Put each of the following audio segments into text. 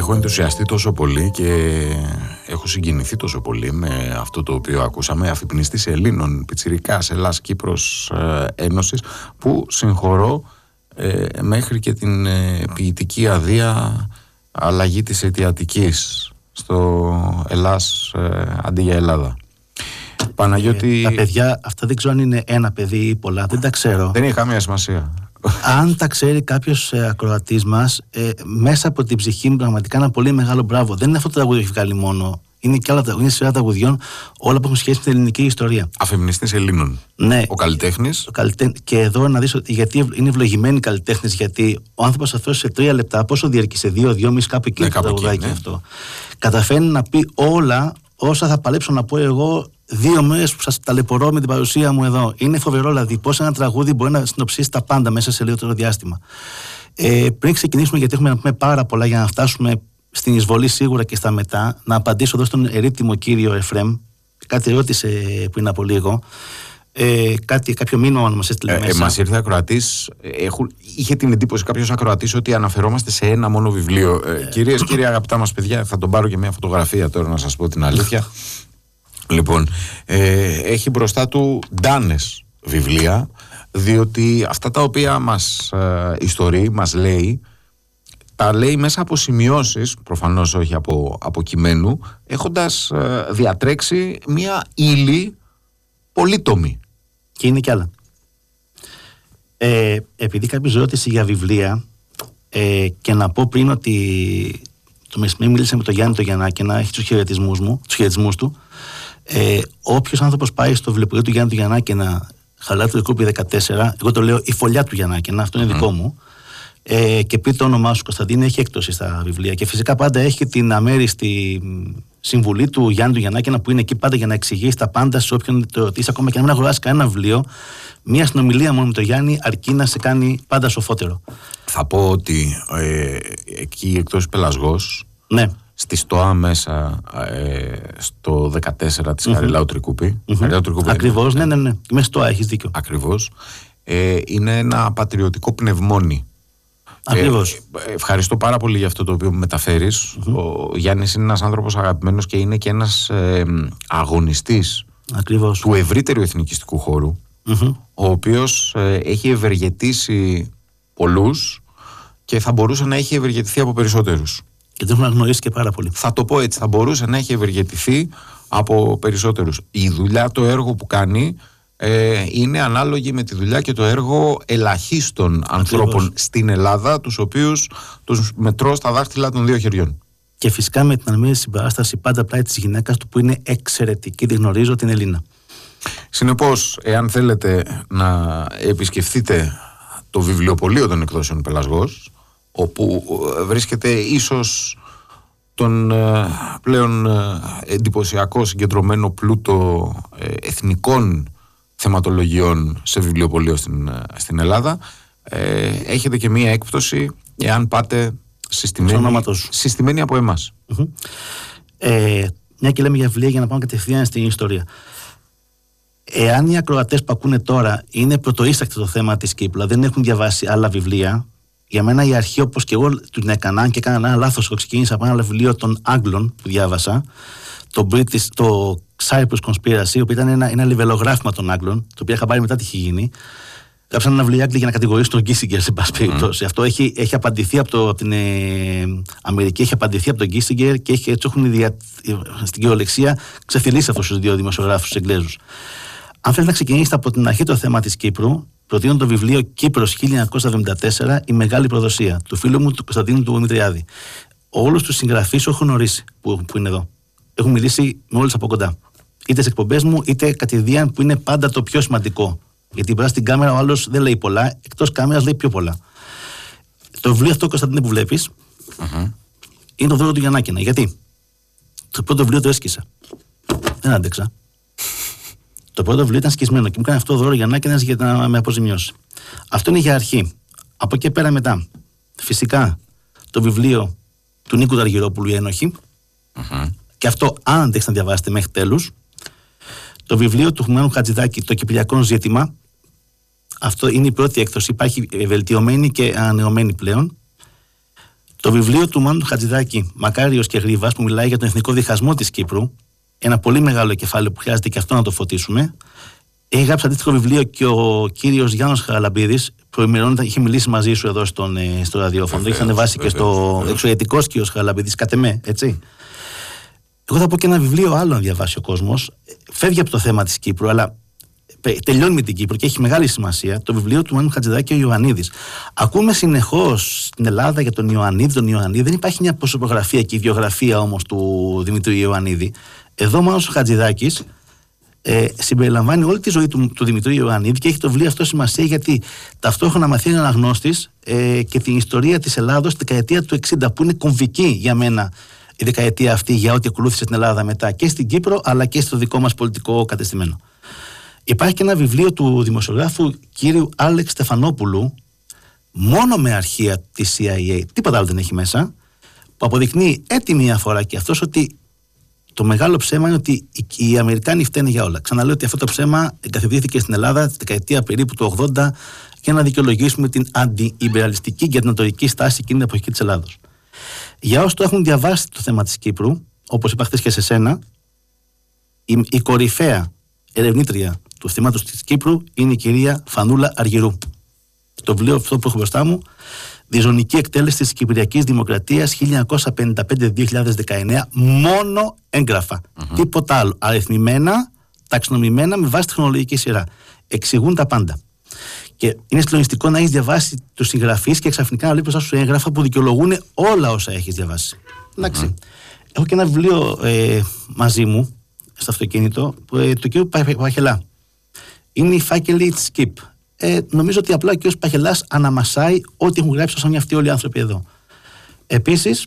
Έχω ενθουσιαστεί τόσο πολύ και έχω συγκινηθεί τόσο πολύ με αυτό το οποίο ακούσαμε. Αφυπνιστής Ελλήνων, πιτσιρικάς, Ελλάς, Κύπρος, Ένωσης, που συγχωρώ μέχρι και την ποιητική αδεία αλλαγή της αιτιατικής στο Ελλάς αντί για Ελλάδα. Παναγιώτη... Τα παιδιά, αυτά δεν ξέρω αν είναι ένα παιδί ή πολλά, δεν τα ξέρω. Δεν έχει καμία σημασία. Αν τα ξέρει κάποιος ακροατής μας, μέσα από την ψυχή μου πραγματικά ένα πολύ μεγάλο μπράβο. Δεν είναι αυτό το τραγούδι που έχει βγάλει μόνο. Είναι και άλλα τραγούδια, σειρά τραγουδιών, όλα που έχουν σχέση με την ελληνική ιστορία. Αφεμινιστής Ελλήνων. Ναι. Ο καλλιτέχνης. Και εδώ να δεις γιατί είναι ευλογημένοι καλλιτέχνες, γιατί ο άνθρωπος αυτός σε 3 λεπτά, πόσο διαρκεί, 2-2,5 κάπου εκεί, το τραγουδάκι αυτό. Καταφέρνει να πει όλα όσα θα παλέψω να πω εγώ 2 μέρες που σας ταλαιπωρώ με την παρουσία μου εδώ. Είναι φοβερό δηλαδή πώς ένα τραγούδι μπορεί να συνοψίσει τα πάντα μέσα σε λιγότερο διάστημα. Πριν ξεκινήσουμε, γιατί έχουμε να πούμε πάρα πολλά για να φτάσουμε στην εισβολή σίγουρα και στα μετά, να απαντήσω εδώ στον ερήτημο κύριο Εφρέμ. Κάτι ρώτησε πριν από λίγο. Κάποιο μήνυμα μας έστειλε μέσα. Μας ήρθε ακροατής. Είχε την εντύπωση κάποιος ακροατής ότι αναφερόμαστε σε ένα μόνο βιβλίο. Κυρίες, κύριοι, αγαπητά μας παιδιά, θα τον πάρω και μια φωτογραφία τώρα να σας πω την αλήθεια. Λοιπόν, έχει μπροστά του ντάνες βιβλία, διότι αυτά τα οποία μας ιστορεί, μας λέει, τα λέει μέσα από σημειώσεις, προφανώς όχι από κειμένου, έχοντας διατρέξει μια ύλη πολύτομη. Και είναι κι άλλα. Επειδή κάποιος ρώτησε για βιβλία, και να πω πριν ότι το μεσημέρι μίλησα με τον Γιάννη τον Γιαννάκηνα, έχει τους χαιρετισμούς του. Όποιος άνθρωπος πάει στο βιβλιοπωλείο του Γιάννη του Γιαννάκηνα, Χαλάτου Τρικούπη 14, εγώ το λέω η φωλιά του Γιαννάκηνα, αυτό είναι δικό μου, και πει το όνομά σου Κωνσταντίνε, έχει έκπτωση στα βιβλία. Και φυσικά πάντα έχει την αμέριστη συμβουλή του Γιάννη του Γιαννάκηνα, που είναι εκεί πάντα για να εξηγήσει τα πάντα σε όποιον το ρωτήσει, ακόμα και να μην αγοράσει κανένα βιβλίο. Μια συνομιλία μόνο με τον Γιάννη αρκεί να σε κάνει πάντα σοφότερο. Θα πω ότι εκεί εκτός Πελασγός, ναι, στη ΣΤΟΑ μέσα, στο 14 της Χαριλάου Τρικούπη. Ακριβώς, ναι. Μέσα ΣΤΟΑ, έχεις δίκιο. Ακριβώς. Είναι ένα πατριωτικό πνευμόνι. Ακριβώς. Ευχαριστώ πάρα πολύ για αυτό το οποίο μεταφέρεις. Ο Γιάννης είναι ένας άνθρωπος αγαπημένος και είναι και ένας αγωνιστής του ευρύτερου εθνικιστικού χώρου, ο οποίος έχει ευεργετήσει πολλούς και θα μπορούσε να έχει ευεργετηθεί από περισσότερους. Και τον έχουν γνωρίσει και πάρα πολύ. Θα το πω έτσι, θα μπορούσε να έχει ευεργετηθεί από περισσότερους. Η δουλειά, το έργο που κάνει είναι ανάλογη με τη δουλειά και το έργο ελαχίστων ανθρώπων στην Ελλάδα, τους οποίους τους μετρώ στα δάχτυλα των 2 χεριών. Και φυσικά με την αμοιβαία συμπαράσταση πάντα πλάι της γυναίκας του, που είναι εξαιρετική, τη γνωρίζω την Ελλήνα. Συνεπώς, εάν θέλετε να επισκεφθείτε το βιβλιοπωλείο των εκδόσεων Πελασγός, όπου βρίσκεται ίσως τον πλέον εντυπωσιακό συγκεντρωμένο πλούτο εθνικών θεματολογιών σε βιβλιοπωλείο στην Ελλάδα, έχετε και μία έκπτωση εάν πάτε συστημένη από εμάς. Μια και λέμε για βιβλία, για να πάμε κατευθείαν στην ιστορία. Εάν οι ακροατές που ακούνε τώρα είναι πρωτοίστακτο το θέμα της Κύπρου, δεν έχουν διαβάσει άλλα βιβλία, για μένα η αρχή, όπως και εγώ την έκανα, και έκανα ένα λάθος, εγώ ξεκίνησα από ένα βιβλίο των Άγγλων που διάβασα, το Cyprus Conspiracy, που ήταν ένα λιβελογράφημα των Άγγλων, το οποίο είχα πάρει μετά τι είχε γίνει. Γράψαν ένα βιβλίο Άγγλοι για να κατηγορήσουν τον Κίσιγκερ, σε πάση περιπτώσει. Αυτό έχει απαντηθεί από την Αμερική, έχει απαντηθεί από τον Κίσιγκερ και έτσι έχουν στην κυριολεξία ξεφυλίσει αυτούς τους 2 δημοσιογράφους Εγγλέζους. Αν θέλετε να ξεκινήσετε από την αρχή το θέμα της Κύπρου, προτείνω το βιβλίο Κύπρος 1974, η μεγάλη προδοσία, του φίλου μου του Κωνσταντίνου του Δημητριάδη. Όλους τους συγγραφείς έχω γνωρίσει που είναι εδώ. Έχω μιλήσει με όλους από κοντά. Είτε σε εκπομπές μου, είτε κατηδίαν, που είναι πάντα το πιο σημαντικό. Γιατί μπροστά στην κάμερα ο άλλος δεν λέει πολλά, εκτός κάμερας λέει πιο πολλά. Το βιβλίο αυτό, Κωνσταντίνε, που βλέπεις, είναι το δώρο του Γιαννάκηνα. Γιατί? Το πρώτο βιβλίο το έσκησα. Δεν άντεξα. Το πρώτο βιβλίο ήταν σκισμένο και μου έκανε αυτό το δώρο Γιαννάκηνας για να με αποζημιώσει. Αυτό είναι για αρχή. Από εκεί πέρα μετά, φυσικά, το βιβλίο του Νίκου Ταργυρόπουλου, «Η Ένοχη». Και αυτό, αν αντέξετε να διαβάσετε μέχρι τέλους. Το βιβλίο του Χουμένου Χατζηδάκη, «Το Κυπριακό Ζήτημα». Αυτό είναι η πρώτη έκδοση. Υπάρχει βελτιωμένη και ανανεωμένη πλέον. Το βιβλίο του Μάνου Χατζηδάκη, Μακάριος και Γρίβας, που μιλάει για τον εθνικό διχασμό της Κύπρου, ένα πολύ μεγάλο κεφάλαιο που χρειάζεται και αυτό να το φωτίσουμε. Έχει γράψει αντίστοιχο βιβλίο και ο κύριος Γιάννος Χαραλαμπίδης, προημερών είχε μιλήσει μαζί σου εδώ στο ραδιόφωνο. Το είχε ανεβάσει και στο εξωγετικό κύριος Χαραλαμπίδης, κατ' εμέ, έτσι. Εγώ θα πω και ένα βιβλίο άλλο να διαβάσει ο κόσμος. Φεύγει από το θέμα της Κύπρου, αλλά τελειώνει με την Κύπρο και έχει μεγάλη σημασία. Το βιβλίο του Μάνου Χατζηδάκη και ο Ιωαννίδης. Ακούμε συνεχώς στην Ελλάδα για τον Ιωαννίδη. Δεν υπάρχει μια προσωπογραφία και ιδιογραφία όμως του Δημητρίου Ιωαννίδη. Εδώ ο Μάνος Χατζηδάκης συμπεριλαμβάνει όλη τη ζωή του Δημητρίου Ιωαννίδη και έχει το βιβλίο αυτό σημασία γιατί ταυτόχρονα μαθαίνει αναγνώστης και την ιστορία της Ελλάδος στη δεκαετία του 60, που είναι κομβική για μένα η δεκαετία αυτή για ό,τι ακολούθησε στην Ελλάδα μετά και στην Κύπρο αλλά και στο δικό μας πολιτικό κατεστημένο. Υπάρχει και ένα βιβλίο του δημοσιογράφου κύριου Άλεξ Στεφανόπουλου, μόνο με αρχεία της CIA, τίποτα άλλο δεν έχει μέσα, που αποδεικνύει μία φορά και αυτός ότι το μεγάλο ψέμα είναι ότι οι Αμερικάνοι φταίνε για όλα. Ξαναλέω ότι αυτό το ψέμα εγκαθιδρύθηκε στην Ελλάδα τη δεκαετία περίπου του 80 για να δικαιολογήσουμε την αντι-ιμπεραλιστική και αντινατορική στάση εκείνη την εποχή της Ελλάδος. Για όσοι το έχουν διαβάσει το θέμα της Κύπρου, όπως είπα χθες και σε σένα, η κορυφαία ερευνήτρια του θέματος της Κύπρου είναι η κυρία Φανούλα Αργυρού. Το βιβλίο αυτό που έχω μπροστά μου, Διζωνική εκτέλεση της Κυπριακής Δημοκρατίας 1955-2019, μόνο έγγραφα. Τίποτα άλλο. Αριθμημένα, ταξινομημένα με βάση τεχνολογική σειρά. Εξηγούν τα πάντα. Και είναι συγκλονιστικό να έχεις διαβάσει τους συγγραφείς και ξαφνικά να βλέπεις μπροστά σου έγγραφα που δικαιολογούν όλα όσα έχεις διαβάσει. Εντάξει. Έχω και ένα βιβλίο μαζί μου στο αυτοκίνητο του κ. Παχελά. Είναι οι φάκελοι της ΚΙΠ. Νομίζω ότι απλά ο κ. Παχελάς αναμασάει ό,τι έχουν γράψει σαν αυτοί όλοι οι άνθρωποι εδώ. Επίσης,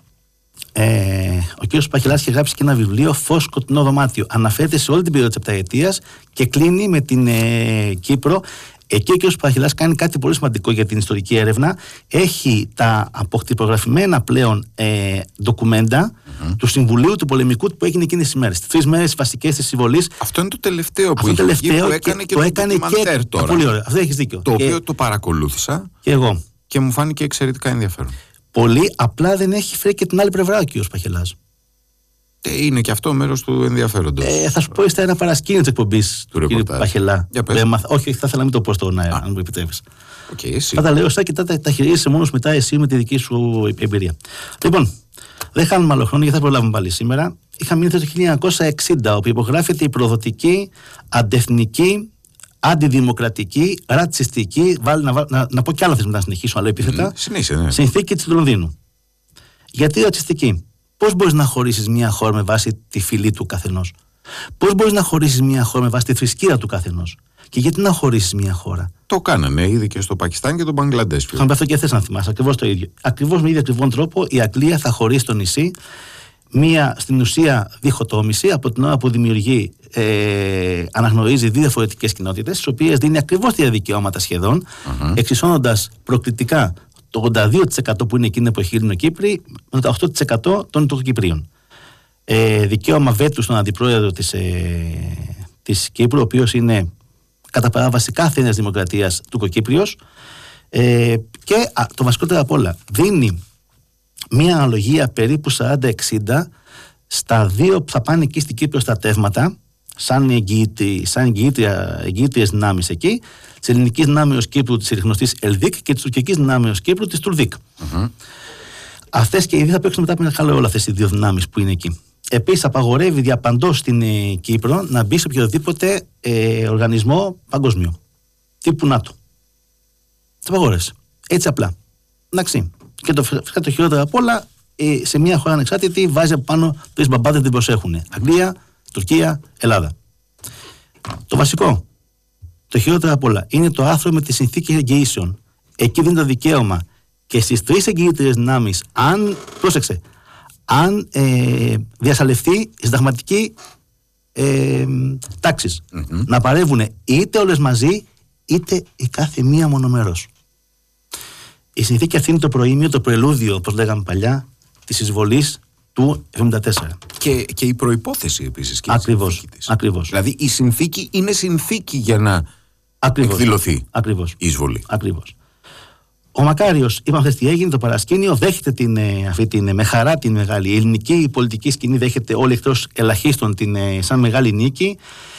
ο κ. Παχελάς είχε γράψει και ένα βιβλίο, Φως σκοτεινό δωμάτιο. Αναφέρεται σε όλη την περίοδο της επταετίας και κλείνει με την Κύπρο. Εκεί ο κ. Παχελάς κάνει κάτι πολύ σημαντικό για την ιστορική έρευνα. Έχει τα αποκτυπογραφημένα πλέον ντοκουμέντα του Συμβουλίου του Πολεμικού που έγινε εκείνες τις ημέρες. Τις 3 μέρες βασικές της εισβολής. Αυτό είναι το τελευταίο που είχε βγει, που έκανε και το ντοκιμαντέρ τώρα. Πολύ ωραίο. Αυτό έχεις δίκιο. Το οποίο το παρακολούθησα. Και εγώ. Και μου φάνηκε εξαιρετικά ενδιαφέρον. Πολύ, απλά δεν έχει φέρει και την άλλη πλευρά ο κ. Παχελάς. Είναι και αυτό μέρος του ενδιαφέροντος. Θα σου πω, είστε ένα παρασκήνιο της εκπομπής του κ. Παχελά. Όχι, θα ήθελα να μην το πω στον αέρα, αν μου επιτρέπεις. Θα τα λέω εσά και τα χειρίζεσαι μόνος μετά εσύ με τη δική σου εμπειρία. Λοιπόν, δεν χάνουμε άλλο χρόνο γιατί θα προλάβουμε πάλι σήμερα. Είχα μείνει το 1960, όπου υπογράφεται η προδοτική, αντεθνική, αντιδημοκρατική, ρατσιστική, να πω κι άλλα θες μετά να συνεχίσω, αλλά επίθετα, συνθήκη της Λονδίνου. Γιατί ρατσιστική? Πώς μπορείς να χωρίσεις μια χώρα με βάση τη φυλή του καθενός? Πώς μπορείς να χωρίσεις μια χώρα με βάση τη θρησκεία του καθενός? Και γιατί να χωρίσεις μια χώρα? Το κάνανε ήδη και στο Πακιστάν και τον Μπαγκλαντές. Θα αυτό και θες να θυμάσαι, ακριβώς το ίδιο. Ακριβώς με ίδιο ακριβόν τρόπο η Αγγλία θα χωρίσει το νησί, μία στην ουσία διχοτόμηση από την ώρα που δημιουργεί, αναγνωρίζει δύο διαφορετικές κοινότητες, στις οποίες δίνει ακριβώς τα δικαιώματα σχεδόν, εξισώνοντας προκλητικά το 82% που είναι εκείνη που έχει Ελληνοκύπροι με το 8% των Τουρκοκυπρίων. Δικαίωμα βέτου στον αντιπρόεδρο της Κύπρου, ο οποίος είναι κατά παράβαση κάθε Νέας Δημοκρατίας Τουρκοκύπριος, και το βασικότερο απ' όλα, δίνει μια αναλογία περίπου 40-60 στα δύο που θα πάνε εκεί στην Κύπρο στρατεύματα, σαν εγγυήτριες δυνάμεις εκεί, της ελληνικής δυνάμεως Κύπρου της γνωστής Ελδίκ και της τουρκικής δυνάμεως Κύπρου της Τουρδίκ. Αυτές και οι δύο θα παίξουν μετά από ένα καλό όλα αυτές οι δύο δυνάμεις που είναι εκεί. Επίσης απαγορεύει διαπαντός στην Κύπρο να μπει σε οποιοδήποτε οργανισμό παγκόσμιο, τύπου ΝΑΤΟ. Το απαγορεύσει. Έτσι απλά. Εντάξει. Και το χειρότερο απ' όλα, σε μια χώρα ανεξάρτητη βάζει από πάνω 3 μπαμπάδες την προσέχουν. Αγγλία, Τουρκία, Ελλάδα. Το βασικό, το χειρότερο απ' όλα, είναι το άρθρο με τις συνθήκες εγγυήσεων. Εκεί δίνει το δικαίωμα και στις 3 εγγυήτριες δυνάμεις, αν διασαλευθεί η συνταγματική τάξη, να παρεύουν είτε όλες μαζί, είτε η κάθε μία μονομερός. Η συνθήκη αυτή είναι το προήμιο, το προελούδιο, όπως λέγαμε παλιά, της εισβολής του 1974. Και η προϋπόθεση επίσης. Ακριβώς. Δηλαδή η συνθήκη είναι συνθήκη για να εκδηλωθεί η εισβολή. Ακριβώς. Ο Μακάριος, είπαμε χθες τι έγινε, το παρασκήνιο, δέχεται με χαρά την μεγάλη. Η ελληνική πολιτική σκηνή δέχεται όλοι εκτός ελαχίστων σαν μεγάλη νίκη.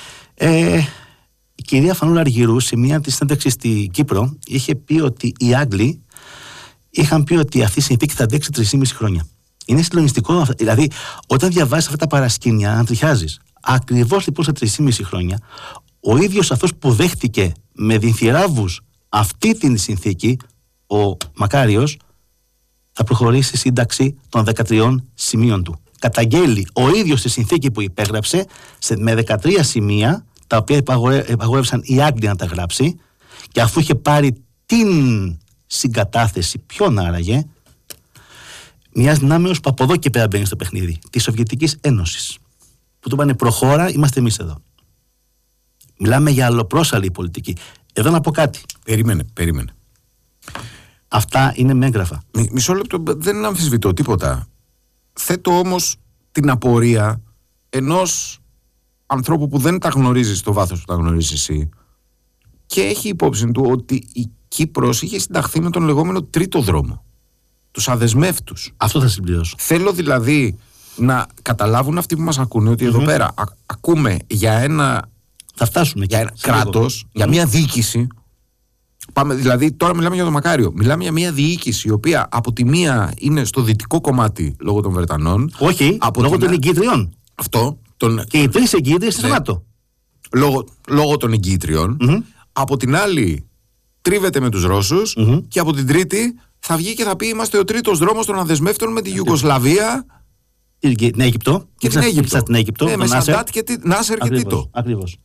Η κυρία Φανούλα Αργυρού, σε μια της συνέντευξης στη Κύπρο, είχε πει ότι οι Άγγλοι είχαν πει ότι αυτή η συνθήκη θα αντέξει 3,5 χρόνια. Είναι συγκλονιστικό, δηλαδή, όταν διαβάζεις αυτά τα παρασκήνια, ανατριχιάζεις. Ακριβώς λοιπόν σε 3,5 χρόνια, ο ίδιος αυτός που δέχτηκε με δυνθυράβους αυτή την συνθήκη, ο Μακάριος, θα προχωρήσει στη σύνταξη των 13 σημείων του. Καταγγέλει ο ίδιος τη συνθήκη που υπέγραψε με 13 σημεία, τα οποία υπαγόρευσαν οι Άγγλοι να τα γράψει, και αφού είχε πάρει την συγκατάθεση, ποιον άραγε, μιας δυνάμεως που από εδώ και πέρα μπαίνει στο παιχνίδι, της Σοβιετικής Ένωσης, που του είπανε προχώρα, είμαστε εμείς εδώ. Μιλάμε για αλλοπρόσαλη πολιτική. Εδώ να πω κάτι. Περίμενε. Αυτά είναι με έγγραφα. Μισό λεπτό, δεν αμφισβητώ τίποτα. Θέτω όμως την απορία ενός ανθρώπου που δεν τα γνωρίζει στο βάθος που τα γνωρίζεις εσύ και έχει υπόψη του ότι η Κύπρος είχε συνταχθεί με τον λεγόμενο τρίτο δρόμο. Τους αδεσμεύτους. Αυτό θα συμπληρώσω. Θέλω δηλαδή να καταλάβουν αυτοί που μας ακούνε ότι εδώ πέρα ακούμε για ένα, θα φτάσουμε για ένα κράτος, για μια διοίκηση. Δηλαδή τώρα μιλάμε για τον Μακάριο. Μιλάμε για μια διοίκηση η οποία από τη μία είναι στο δυτικό κομμάτι λόγω των Βρετανών. Όχι, λόγω των εγκύτριων. Αυτό. Και οι τρεις εγκύτριες στη ΝΑΤΟ. Λόγω των εγκύτριων. Από την άλλη τρίβεται με τους Ρώσους και από την τρίτη θα βγει και θα πει είμαστε ο τρίτος δρόμος των αδεσμεύτων με τη Ιουγκοσλαβία. Την Αίγυπτο. Και την Αίγυπτο. Ναι, με Σαντάτ και Νάσερ και Τίτο. Ακριβώς.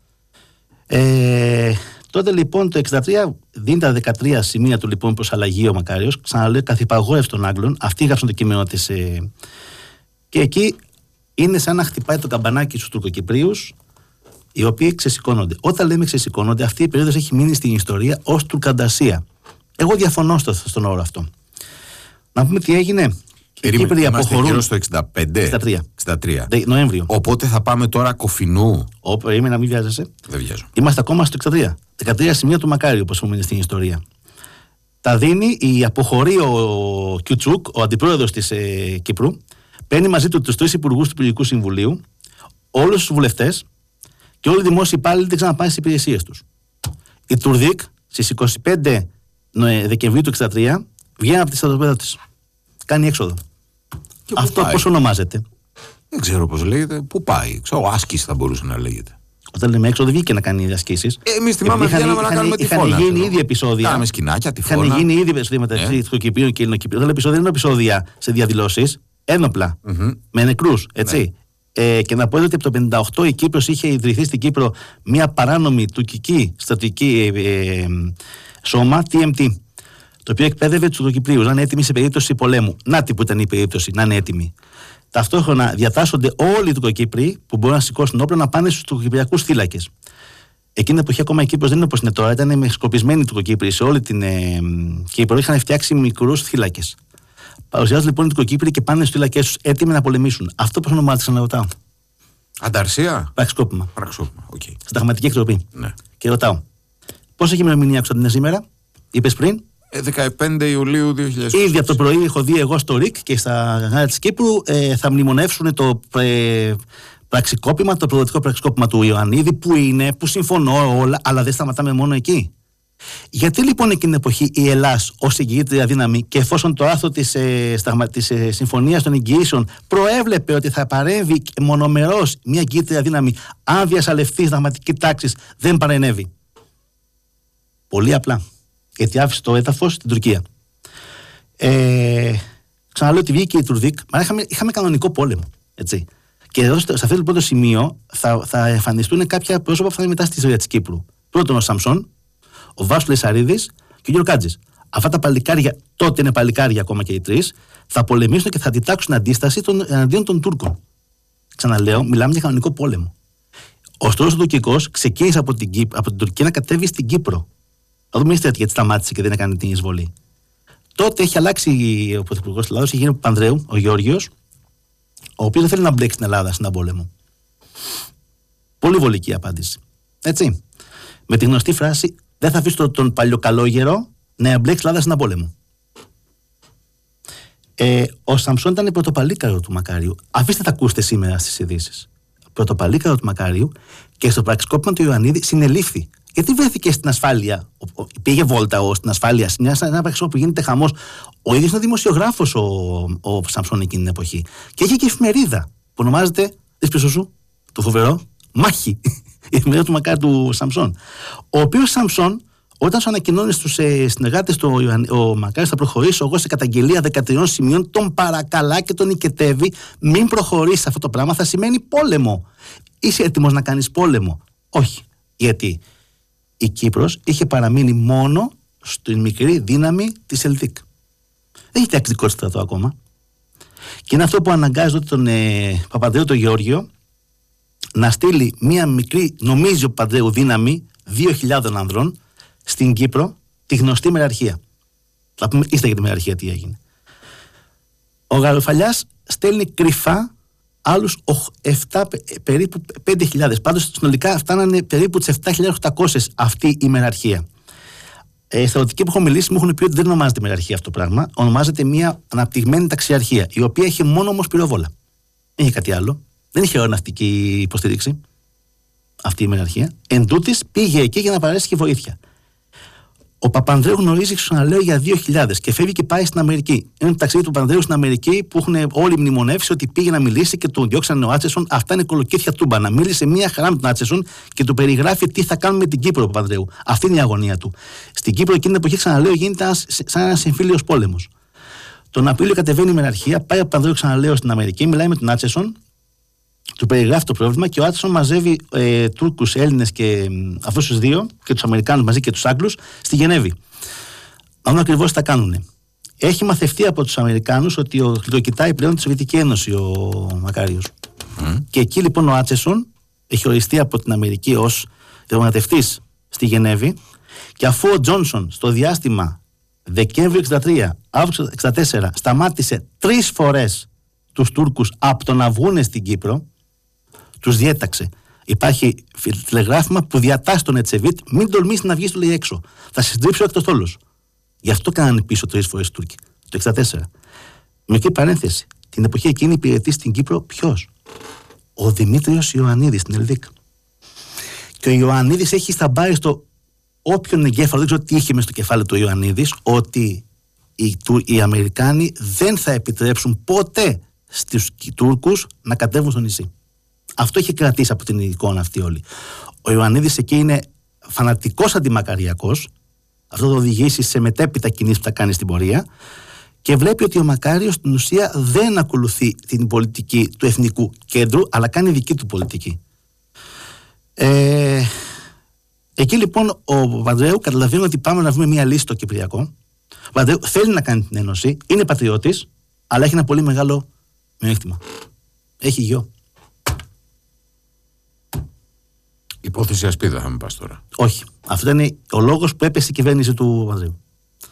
Τότε λοιπόν το 1963 δίνει τα 13 σημεία του λοιπόν προς αλλαγή ο Μακάριος. Ξαναλέω, καθ' υπαγόρευση των Άγγλων. Αυτοί γράψαν το κείμενο της. Και εκεί είναι σαν να χτυπάει το καμπανάκι στους Τουρκοκυπρίους, οι οποίοι ξεσηκώνονται. Όταν λέμε ξεσηκώνονται, αυτή η περίοδος έχει μείνει στην ιστορία ως Τουρκαντασία. Εγώ διαφωνώ στον όρο αυτό. Να πούμε τι έγινε. Είμαστε γύρω στο 63. Νοέμβριο. Οπότε θα πάμε τώρα κοφινού. Περίμενα, μην βιάζεσαι. Δεν βιάζω. Είμαστε ακόμα στο 63. 13 σημεία του Μακάριου, όπως πούμε, στην ιστορία. Τα δίνει, αποχωρεί ο Κιουτσούκ, ο αντιπρόεδρος της Κύπρου, παίρνει μαζί του τους 3 υπουργούς του Υπουργικού Συμβουλίου, όλους τους βουλευτές και όλοι οι δημόσιοι υπάλληλοι δεν ξαναπάνε στις υπηρεσίες τους. Η Τουρδίκ στις 25 Δεκεμβρίου του 1963 βγαίνει από τη στρατοπέδα της. Κάνει έξοδο. Αυτό πώς ονομάζεται? Δεν ξέρω πώς λέγεται. Πού πάει? Άσκηση θα μπορούσε να λέγεται. Όταν λέμε έξοδο, δεν βγήκε να κάνει ασκήσεις. Εμείς θυμάμαι βγαίναμε να κάνουμε τυφώνα. Είχαν γίνει ήδη επεισόδια. Κάναμε σκηνάκια, τυφώνα. Είχαν γίνει ήδη επεισόδια μεταξύ Τουρκοκυπρίων και Ελληνοκυπρίων. Τα επεισόδια δεν είναι επεισόδια σε διαδηλώσεις, ένοπλα, με νεκρούς. Έτσι. Και να πω ότι από το 1958 η Κύπρος είχε ιδρυθεί στην Κύπρο μια παράνομη τουρκική στρατιωτική σώμα, TMT. Το οποίο εκπαίδευε τους Τουρκοκυπρίους να είναι έτοιμοι σε περίπτωση πολέμου. Να τι που ήταν η περίπτωση, να είναι έτοιμοι. Ταυτόχρονα διατάσσονται όλοι οι Τουρκοκύπριοι που μπορούν να σηκώσουν όπλα να πάνε στους Τουρκοκυπριακούς θύλακες. Εκείνη την εποχή ακόμα η Κύπρος δεν είναι όπως είναι τώρα, ήταν με σκοπισμένοι Τουρκοκύπριοι σε όλη την Κύπρο. Είχαν φτιάξει μικρούς θύλακες. Παρουσιάζουν λοιπόν οι Τουρκοκύπριοι και πάνε στους θύλακες τους έτοιμοι να πολεμήσουν. Αυτό πώς ονομάζεται, ξαναρωτάω? Ανταρσία. Πραξικόπημα. Okay. Συνταγματική εκτροπή. Ναι. Και ρωτάω, πώς έχει ημερομηνία Κωνσταντίνε σήμερα? Είπες πριν? 15 Ιουλίου 2020. Ήδη από το πρωί έχω δει εγώ στο ΡΙΚ και στα κανάλια της Κύπρου θα μνημονεύσουν το πραξικόπημα, το προδοτικό πραξικόπημα του Ιωαννίδη, που είναι, που συμφωνώ όλα, αλλά δεν σταματάμε μόνο εκεί. Γιατί λοιπόν εκείνη την εποχή η Ελλάς ως εγγυήτρια δύναμη, και εφόσον το άρθρο της Συμφωνίας των Εγγυήσεων προέβλεπε ότι θα παρέμβει μονομερώς μια εγγυήτρια δύναμη αν διασαλευτεί η συνταγματική τάξη, δεν παρενέβη? Πολύ απλά. Γιατί άφησε το έδαφος στην Τουρκία. Ξαναλέω ότι βγήκε η Τουρδίκ, αλλά είχαμε κανονικό πόλεμο. Έτσι. Και εδώ, σε αυτό λοιπόν το σημείο, θα εμφανιστούν κάποια πρόσωπα που θα είναι μετά στη ιστορία της Κύπρου. Πρώτον ο Σαμψόν, ο Βάσος Λεσαρίδης και ο Γιώργος Κάτζης. Αυτά τα παλικάρια, τότε είναι παλικάρια ακόμα και οι τρεις, θα πολεμήσουν και θα αντιτάξουν αντίσταση εναντίον των Τούρκων. Ξαναλέω, μιλάμε για κανονικό πόλεμο. Ο στόλος τουρκικός ξεκίνησε από την Τουρκία να κατέβει στην Κύπρο. Να δούμε γιατί σταμάτησε και δεν έκανε την εισβολή. Τότε έχει αλλάξει ο πρωθυπουργός της Ελλάδας, έχει γίνει ο Παπανδρέου, ο Γεώργιος, ο οποίος δεν θέλει να μπλέξει την Ελλάδα στην πόλεμο. Πολύ βολική απάντηση. Έτσι. Με τη γνωστή φράση, δεν θα αφήσω τον παλιοκαλόγερο να εμπλέξει την Ελλάδα στην πόλεμο. Ο Σαμψόν ήταν πρωτοπαλίκαρο του Μακάριου. Αφήστε τα ακούστε σήμερα στις ειδήσεις. Πρωτοπαλίκαρο του Μακάριου και στο πραξικόπημα του Ιωαννίδη συνελήφθη. Γιατί βρέθηκε στην ασφάλεια, πήγε βόλτα στην ασφάλεια, σε ένα πραξικόπημα που γίνεται χαμός. Ο ίδιος είναι δημοσιογράφος ο Σαμψόν εκείνη την εποχή. Και είχε και εφημερίδα που ονομάζεται, δες πίσω σου, το φοβερό, Μάχη. Η εφημερίδα του Μακάριου του Σαμψόν. Ο οποίος Σαμψόν, όταν σου ανακοινώνει στους συνεργάτες του ο Μακάριος θα προχωρήσω εγώ σε καταγγελία 13 σημείων, τον παρακαλά και τον νικετεύει, μην προχωρήσει αυτό το πράγμα, θα σημαίνει πόλεμο. Είσαι έτοιμος να κάνεις πόλεμο? Όχι. Γιατί η Κύπρος είχε παραμείνει μόνο στην μικρή δύναμη της Ελδίκ. Δεν είχε ταξιδικό στρατό ακόμα. Και είναι αυτό που αναγκάζει τον Παπανδρέου τον Γεώργιο να στείλει μία μικρή, νομίζει ο Παπανδρέου, δύναμη 2.000 ανδρών στην Κύπρο, τη γνωστή μεραρχία. Θα πούμε ύστερα για τη μεραρχία τι έγινε. Ο Γαροφαλιάς στέλνει κρυφά άλλους περίπου 5.000. Πάντως συνολικά φτάνανε περίπου τις 7.800 αυτή η μεραρχία. Στρατιωτικοί που έχω μιλήσει μου έχουν πει ότι δεν ονομάζεται μεραρχία αυτό το πράγμα. Ονομάζεται μια αναπτυγμένη ταξιαρχία, η οποία είχε μόνο όμως πυροβόλα. Δεν είχε κάτι άλλο. Δεν είχε αεροναυτική υποστήριξη αυτή η μεραρχία. Εν τούτης πήγε εκεί για να παρέσει και βοήθεια. Ο Παπανδρέου γνωρίζει, ξαναλέω, για 2.000 και φεύγει και πάει στην Αμερική. Είναι το ταξίδι του Παπανδρέου στην Αμερική που έχουν όλοι μνημονεύσει ότι πήγε να μιλήσει και τον διώξανε ο Άτσεσον. Αυτά είναι κολοκύθια τούμπανα. Μίλησε μία χαρά με τον Άτσεσον και του περιγράφει τι θα κάνουμε με την Κύπρο ο Παπανδρέου. Αυτή είναι η αγωνία του. Στην Κύπρο εκείνη την εποχή, ξαναλέω, γίνεται σαν ένα εμφύλιος πόλεμος. Τον Απρίλιο κατεβαίνει η μεραρχία, πάει ο Παπανδρέου, ξαναλέω, στην Αμερική, μιλάει με τον Άτσεσον. Του περιγράφει το πρόβλημα και ο Άτσεσον μαζεύει Τούρκους, Έλληνες και αυτούς τους δύο και τους Αμερικάνους μαζί και τους Άγγλους στη Γενέβη. Να δούμε ακριβώς τι θα κάνουν. Έχει μαθευτεί από τους Αμερικάνους ότι το κοιτάει πλέον τη Σοβιετική Ένωση ο Μακάριος. Και εκεί λοιπόν ο Άτσεσον έχει οριστεί από την Αμερική ως διαπραγματευτής στη Γενέβη και αφού ο Τζόνσον στο διάστημα Δεκέμβριο 63, Αύγουστο 64 σταμάτησε 3 φορές τους Τούρκους από το να βγουν στην Κύπρο, τους διέταξε. Υπάρχει τηλεγράφημα που διατάσσει τον Ετσεβίτ, μην τολμήσει να βγει, του λέει έξω. Θα σε συντρίψω εκ το στόλος. Γι' αυτό κάνανε πίσω 3 φορές οι Τούρκοι, το 64. Μικρή παρένθεση. Την εποχή εκείνη υπηρετεί στην Κύπρο ποιος? Ο Δημήτριος Ιωαννίδης στην Ελδίκ. Και ο Ιωαννίδης έχει στα μπάρι στο όποιον εγκέφαλο, δεν ξέρω τι είχε μέσα στο κεφάλι του Ιωαννίδης, ότι οι Αμερικάνοι δεν θα επιτρέψουν ποτέ στους Τούρκους να κατέβουν στο νησί. Αυτό είχε κρατήσει από την εικόνα αυτή όλη. Ο Ιωαννίδης εκεί είναι φανατικός αντιμακαριακός. Αυτό θα οδηγήσει σε μετέπειτα κινήσεις που θα κάνει στην πορεία. Και βλέπει ότι ο Μακάριος στην ουσία δεν ακολουθεί την πολιτική του εθνικού κέντρου, αλλά κάνει δική του πολιτική. Εκεί λοιπόν ο Παπανδρέου καταλαβαίνει ότι πάμε να βρούμε μια λύση στο Κυπριακό. Ο Παπανδρέου θέλει να κάνει την ένωση, είναι πατριώτης, αλλά έχει ένα πολύ μεγάλο μειονέκτημα. Έχει γιο. Υπόθεση ασπίδα θα με πας τώρα. Όχι. Αυτό ήταν ο λόγος που έπεσε η κυβέρνηση του Παπανδρέου.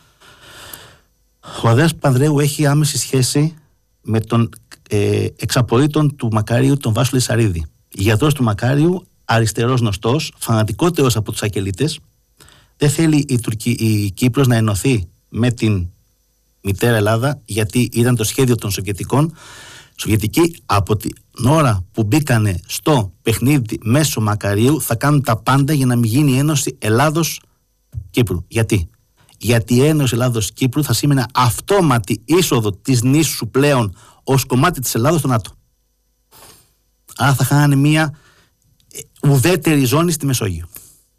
Ο Ανδρέας Παπανδρέου έχει άμεση σχέση με τον εξαπορρίτων του Μακάριου, τον Βάσο Λυσαρίδη. Γιατρός του Μακάριου, αριστερός γνωστός, φανατικότερος από τους Ακελίτες. Δεν θέλει η Κύπρος να ενωθεί με την μητέρα Ελλάδα, γιατί ήταν το σχέδιο των Σοβιετικών. Σοβιετικοί από την ώρα που μπήκανε στο παιχνίδι μέσω Μακαρίου θα κάνουν τα πάντα για να μην γίνει η ένωση Ελλάδος-Κύπρου. Γιατί η ένωση Ελλάδος-Κύπρου θα σήμαινε αυτόματη είσοδο της νήσου πλέον ως κομμάτι της Ελλάδος στο ΝΑΤΟ. Άρα θα χάνανε μια ουδέτερη ζώνη στη Μεσόγειο.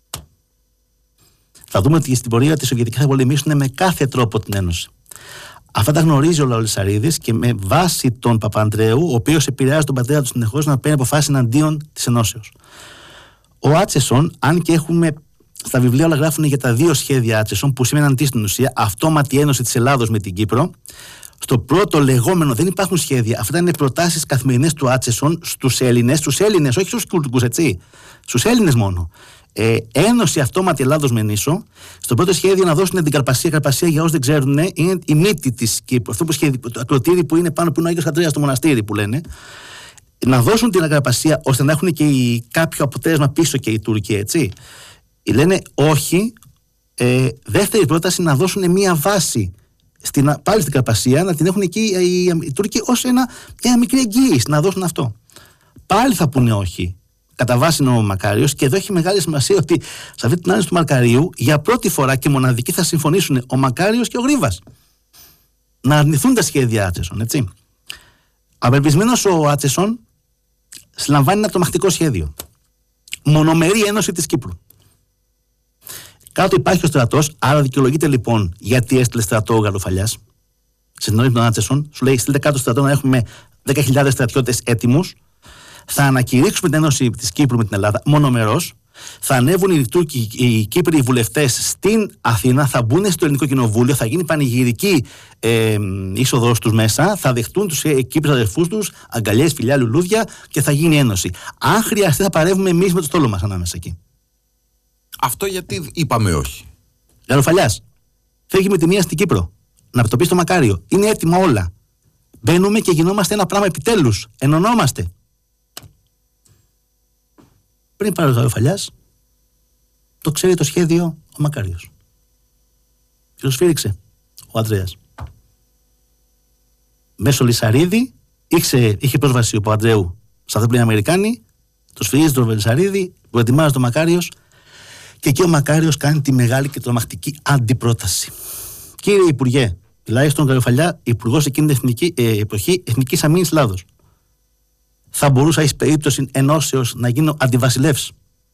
Θα δούμε ότι στην πορεία της Σοβιετική θα πολεμήσουν με κάθε τρόπο την ένωση. Αυτά τα γνωρίζει ο Λαολισαρίδης και με βάση τον Παπανδρέου, ο οποίος επηρεάζει τον πατέρα του συνεχώς να παίρνει αποφάσεις εναντίον της ενώσεως. Ο Άτσεσον, αν και έχουμε στα βιβλία όλα γράφουν για τα 2 σχέδια Άτσεσον που σημαίνουν τι στην ουσία, αυτόματη ένωση της Ελλάδος με την Κύπρο. Στο πρώτο λεγόμενο δεν υπάρχουν σχέδια. Αυτά είναι προτάσεις καθημερινές του Άτσεσον στους Έλληνες, όχι στους Τούρκους, έτσι. Στους Έλληνες μόνο. Ένωση αυτόματη Ελλάδος με νήσο. Στο πρώτο σχέδιο να δώσουν την Καρπασία. Καρπασία, για όσους δεν ξέρουν, είναι η μύτη της Κύπρου. Αυτό το ακροτήρι που είναι πάνω, που είναι ο Άγιος Αντρέας στο μοναστήρι που λένε. Να δώσουν την Καρπασία ώστε να έχουν και κάποιο αποτέλεσμα πίσω και οι Τούρκοι, έτσι. Λένε όχι. Δεύτερη πρόταση να δώσουν μία βάση πάλι στην Καρπασία να την έχουν εκεί οι Τούρκοι ως μια μικρή εγγύηση να δώσουν αυτό. Πάλι θα πούνε όχι. Κατά βάση είναι ο Μακάριος, και εδώ έχει μεγάλη σημασία ότι σε αυτή την άνοιξη του Μαρκαρίου για πρώτη φορά και μοναδική θα συμφωνήσουν ο Μακάριος και ο Γρίβας να αρνηθούν τα σχέδια Άτσεσον, έτσι. Απελπισμένος ο Άτσεσον συλλαμβάνει ένα τρομακτικό σχέδιο. Μονομερή ένωση της Κύπρου. Κάτω υπάρχει ο στρατός, άρα δικαιολογείται λοιπόν γιατί έστειλε στρατό ο Γαροφαλιάς. Συνεννόησε τον Άτσεσον, σου λέει: στείλτε κάτω στρατό να έχουμε 10.000 στρατιώτες έτοιμους. Θα ανακηρύξουμε την ένωση της Κύπρου με την Ελλάδα μονομερός. Θα ανέβουν οι Τούρκοι, οι Κύπροι βουλευτές στην Αθήνα, θα μπουν στο Ελληνικό Κοινοβούλιο, θα γίνει πανηγυρική είσοδος τους μέσα, θα δεχτούν τους Κύπρους αδερφούς τους, αγκαλιές, φιλιά, λουλούδια, και θα γίνει ένωση. Αν χρειαστεί, θα παρεύουμε εμείς με το στόλο μας ανάμεσα εκεί. Αυτό γιατί είπαμε όχι. Γαροφαλιάς, φεύγει με τη μία στην Κύπρο. Να το πει στο Μακάριο. Είναι έτοιμα όλα. Μπαίνουμε και γινόμαστε ένα πράγμα επιτέλους. Ενωνόμαστε. Πριν πάρει ο Γαροφαλιάς, το ξέρει το σχέδιο ο Μακάριος. Και το σφύριξε ο Ανδρέας. Μέσω Λυσαρίδη είχε πρόσβαση ο Παπαντρέου στα αυτά που είναι Αμερικάνοι, το σφυρίζει τον Λυσαρίδη, που ετοιμάζει τον Μακάριος, και εκεί ο Μακάριος κάνει τη μεγάλη και τρομακτική αντιπρόταση. Κύριε Υπουργέ, μιλάει στον Γαροφαλιά, υπουργός εκείνη την εποχή Εθνικής Αμήνης Ελλάδος. Θα μπορούσα εις περίπτωση ενώσεως να γίνω αντιβασιλεύς.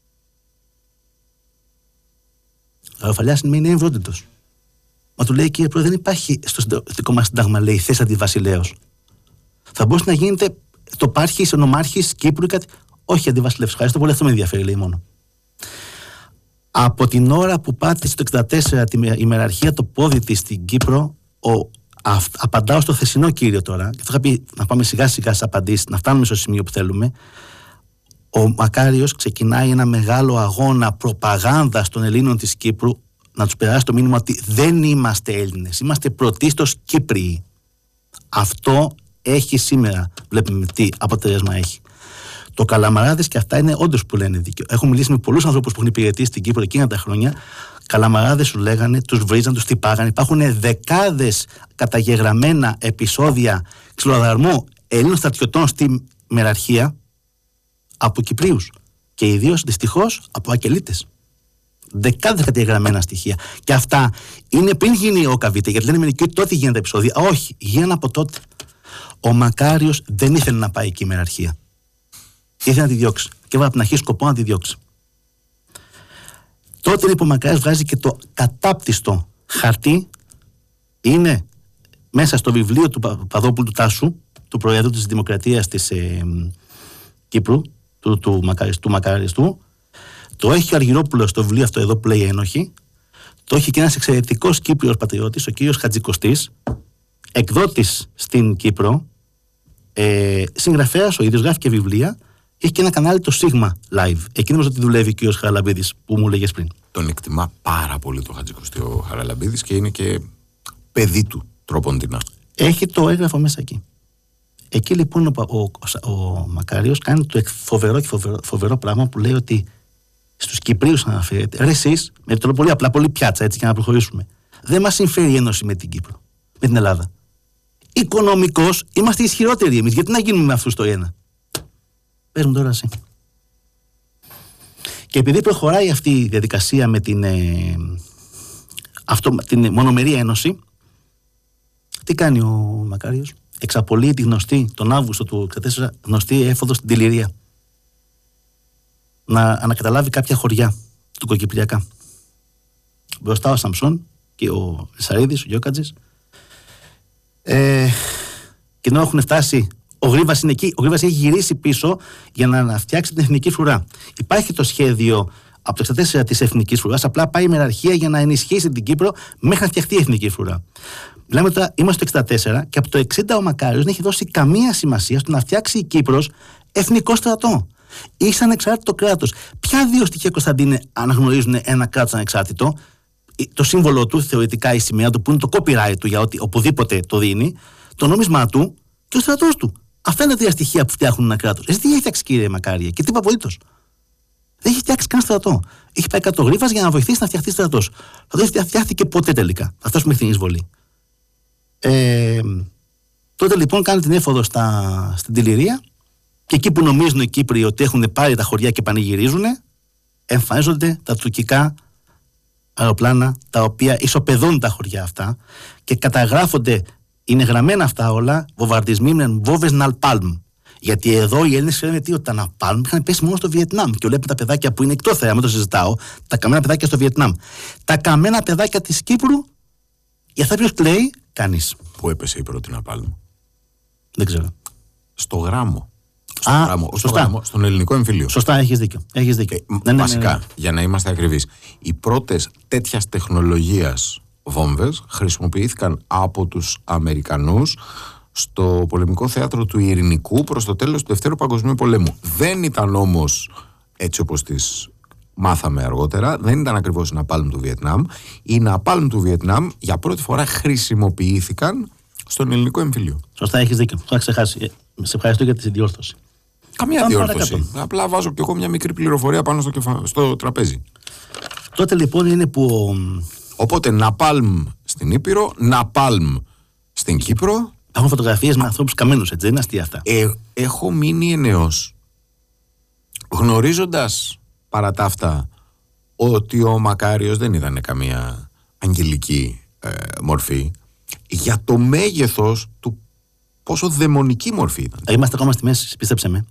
Ο Γαροφαλιάς είναι ευρωτήτος. Μα του λέει: κύριε Πρόεδρε, δεν υπάρχει στο δικό μας συντάγμα, λέει, θέση αντιβασιλέως. Θα μπορούσε να γίνετε τοπάρχης, νομάρχης Κύπρου ή κάτι. Όχι αντιβασιλεύς. Ευχαριστώ πολύ, αυτό με ενδιαφέρει, λέει μόνο. Από την ώρα που πάτησε το 1964 τη ημεραρχία το πόδι της στην Κύπρο, απαντάω στο θεσινό κύριο τώρα, και θα είχα πει να πάμε σιγά σιγά στις απαντήσεις, να φτάνουμε στο σημείο που θέλουμε. Ο Μακάριος ξεκινάει ένα μεγάλο αγώνα προπαγάνδας των Ελλήνων της Κύπρου, να τους περάσει το μήνυμα ότι δεν είμαστε Έλληνες, είμαστε πρωτίστως Κύπριοι. Αυτό έχει σήμερα, βλέπουμε τι αποτέλεσμα έχει. Το Καλαμαράδες, και αυτά είναι όντως που λένε δίκιο. Έχω μιλήσει με πολλούς ανθρώπους που έχουν υπηρετήσει στην Κύπρο εκείνα τα χρόνια. Καλαμαράδες σου λέγανε, τους βρίζαν, τους τυπάγανε. Υπάρχουν δεκάδες καταγεγραμμένα επεισόδια ξυλοδαρμού Ελλήνων στρατιωτών στη μεραρχία από Κυπρίους. Και ιδίως δυστυχώς από Ακελίτες. Δεκάδες καταγεγραμμένα στοιχεία. Και αυτά είναι πριν γίνει ο Καβίτε, γιατί λένε μερικοί ότι τότε γίνανε τα επεισόδια. Όχι, γίνανε από τότε. Ο Μακάριος δεν ήθελε να πάει εκεί η μεραρχία. Ήθελε να τη διώξει. Και έβαλε από την αρχή σκοπό να τη διώξει. Τότε λοιπόν ο Μακάριος βγάζει και το κατάπτυστο χαρτί. Είναι μέσα στο βιβλίο του Παπαδόπουλου του Τάσου, του Προέδρου της Δημοκρατίας της Κύπρου, του Μακαριστού. Το έχει ο Αργυρόπουλος στο βιβλίο αυτό εδώ που λέει Ένοχοι. Το έχει και ένας εξαιρετικός Κύπριος πατριώτης, ο κύριος Χατζικοστής, εκδότης στην Κύπρο, συγγραφέας ο ίδιος, γράφει και βιβλία. Έχει και ένα κανάλι, το Sigma Live. Εκεί νομίζω ότι δουλεύει ο κύριος Χαραλαμπίδης που μου λέγες πριν. Τον εκτιμά πάρα πολύ το Χατζικοστή ο Χαραλαμπίδης και είναι και παιδί του τρόποντινά. Έχει το έγγραφο μέσα εκεί. Εκεί λοιπόν ο Μακάριος κάνει το φοβερό πράγμα που λέει ότι στους Κυπρίους αναφέρεται. Ρε εσείς, με τρόπο πολύ απλά, πολύ πιάτσα έτσι για να προχωρήσουμε. Δεν μας συμφέρει η ένωση με την Κύπρο, με την Ελλάδα. Οικονομικώς είμαστε ισχυρότεροι εμείς. Γιατί να γίνουμε με αυτούς το ένα. Πες μου τώρα εσύ. Και επειδή προχωράει αυτή η διαδικασία με την μονομερή ένωση, τι κάνει ο Μακάριος? Εξαπολύει τη γνωστή, τον Αύγουστο του 1964, γνωστή έφοδο στην Τιληρία. Να ανακαταλάβει κάποια χωριά του Κοκυπριακά. Μπροστά ο Σαμψόν και ο Λυσαρίδης, ο Γιώκατζης. Και ενώ έχουν φτάσει, ο Γρίβας είναι εκεί, ο Γρίβας έχει γυρίσει πίσω για να φτιάξει την εθνική φρουρά. Υπάρχει το σχέδιο από το 1964 της εθνικής φρουράς, απλά πάει η μεραρχία για να ενισχύσει την Κύπρο μέχρι να φτιαχτεί η εθνική φρουρά. Μιλάμε τώρα, είμαστε το 1964 και από το 1960 ο Μακάριος δεν έχει δώσει καμία σημασία στο να φτιάξει η Κύπρος εθνικό στρατό. Ή σαν ανεξάρτητο κράτος. Ποια δύο στοιχεία, Κωνσταντίνε, αναγνωρίζουν ένα κράτος ανεξάρτητο? Το σύμβολο του, θεωρητικά η σημαία του, που είναι το copyright του για ότι οπουδήποτε το δίνει, το νόμισμά του και ο στρατός του. Αυτά είναι τα τρία στοιχεία που φτιάχνουν ένα κράτος. Εσύ τι έχει φτιάξει, κύριε Μακάρια, και τίποτα απολύτως. Δεν έχει φτιάξει καν στρατό. Έχει πάει κάτω ο Γρίβας για να βοηθήσει να φτιαχτεί στρατός. Δεν φτιάχτηκε ποτέ τελικά. Αυτό μέχρι την εισβολή. Τότε λοιπόν κάνει την έφοδο στην Τιλιρία και εκεί που νομίζουν οι Κύπροι ότι έχουν πάρει τα χωριά και πανηγυρίζουν, εμφανίζονται τα τουρκικά αεροπλάνα τα οποία ισοπεδώνουν τα χωριά αυτά και καταγράφονται, είναι γραμμένα αυτά όλα, βομβαρδισμοί με βόμβες ναλπάλμ. Γιατί εδώ οι Έλληνες ξέρουν ότι τα ναλπάλμ είχαν πέσει μόνο στο Βιετνάμ. Και βλέπουμε τα παιδάκια που είναι εκτός θέα, με το συζητάω, τα καμένα παιδάκια στο Βιετνάμ. Τα καμένα παιδάκια της Κύπρου, για αυτά ποιος κλαίει, κανείς. Πού έπεσε η πρώτη ναπάλμ? Δεν ξέρω. Στο Γράμμο. Σωστά. Στον ελληνικό εμφύλιο. Σωστά, έχεις δίκιο. Βασικά, για να είμαστε ακριβείς, οι πρώτες τέτοιας τεχνολογίας βόμβες χρησιμοποιήθηκαν από τους Αμερικανούς στο πολεμικό θέατρο του Ειρηνικού προς το τέλος του Δευτέρου Παγκοσμίου Πολέμου. Δεν ήταν όμως, έτσι όπως τις μάθαμε αργότερα, δεν ήταν ακριβώς η ναπάλμ του Βιετνάμ. Οι ναπάλμ του Βιετνάμ για πρώτη φορά χρησιμοποιήθηκαν στον ελληνικό εμφύλιο. Σωστά, έχεις δίκιο. Το είχα ξεχάσει. Σε ευχαριστώ για τη διόρθωση. Καμία διόρθωση. Απλά βάζω κι εγώ μια μικρή πληροφορία πάνω στο τραπέζι. Τότε λοιπόν είναι που. Οπότε ναπάλμ στην Ήπειρο, ναπάλμ στην Κύπρο. Έχουν φωτογραφίες με ανθρώπους καμένους, έτσι, δεν είναι αστεία αυτά. Έχω μείνει ενεός, γνωρίζοντας παρά τα αυτά ότι ο Μακάριος δεν ήταν καμία αγγελική μορφή, για το μέγεθος του, πόσο δαιμονική μορφή ήταν. Είμαστε ακόμα στη μέση, πίστεψε με.